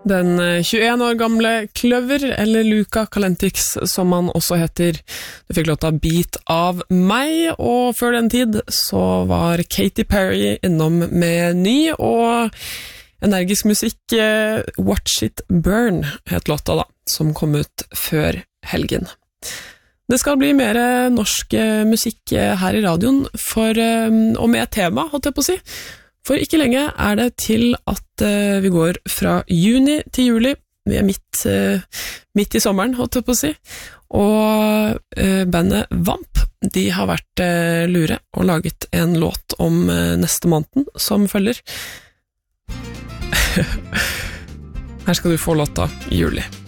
Den 21 år gamle Kløver, eller Luca Calentix, som han også heter. Du fikk låta Beat av meg, og før den tid så var Katy Perry innom med ny og energisk musikk. Watch It Burn het låta da, som kom ut før helgen. Det skal bli mer norsk musikk her i radioen, og med tema, holdt jeg på å si. For ikke lenge det til at vi går fra juni til juli. Vi midt i sommeren, holdt jeg på å si. Og bandet Vamp, de har vært lure og laget en låt om neste måneden som følger. Her skal du få låta Juli.